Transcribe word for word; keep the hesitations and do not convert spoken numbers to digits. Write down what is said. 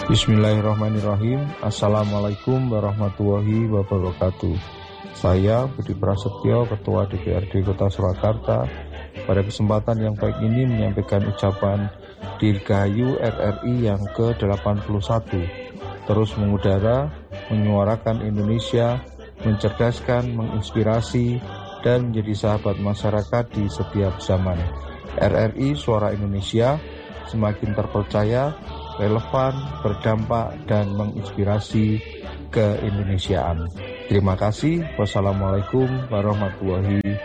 Bismillahirrahmanirrahim. Assalamualaikum warahmatullahi wabarakatuh. Saya Budi Prasetyo, Ketua D P R D Kota Surakarta, pada kesempatan yang baik ini menyampaikan ucapan Dirgahayu R R I yang ke delapan puluh satu, terus mengudara, menyuarakan Indonesia, mencerdaskan, menginspirasi, dan menjadi sahabat masyarakat di setiap zaman. R R I Suara Indonesia semakin terpercaya, relevan, berdampak, dan menginspirasi keindonesiaan. Terima kasih. Wassalamualaikum warahmatullahi